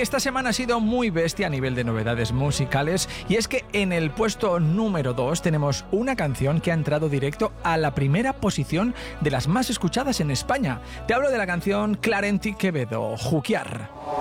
Esta semana ha sido muy bestia a nivel de novedades musicales y es que en el puesto número 2 tenemos una canción que ha entrado directo a la primera posición de las más escuchadas en España. Te hablo de la canción Clarenti Quevedo, Juquiar.